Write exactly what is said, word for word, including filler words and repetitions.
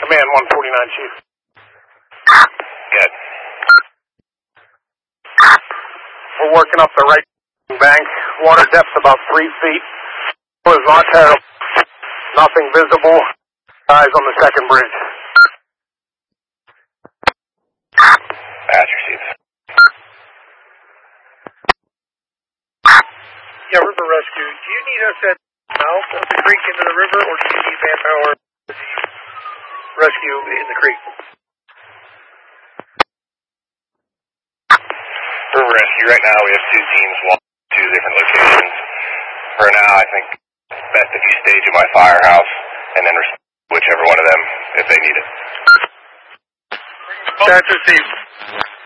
Command one forty-nine, Chief. Good. We're working up the right bank. Water depth about three feet. Was not terrible. Nothing visible. Eyes on the second bridge. Badger, Chief. Yeah, River Rescue. Do you need us at mouth of the creek into the river, or do you need manpower to rescue in the creek? River Rescue, right now we have two teams walking to two different locations. For now, I think best if you stage at my firehouse and then respond to whichever one of them if they need it. That's received.